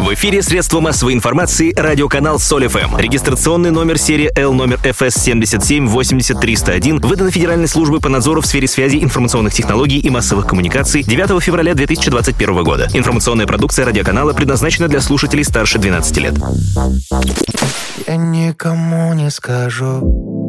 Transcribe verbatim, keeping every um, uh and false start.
В эфире средства массовой информации радиоканал Соль эф эм. Регистрационный номер серии L номер эф эс семь семь восемь ноль три ноль один выдан Федеральной службой по надзору в сфере связи, информационных технологий и массовых коммуникаций девятого февраля две тысячи двадцать первого года. Информационная продукция радиоканала предназначена для слушателей старше двенадцати лет. Я никому не скажу,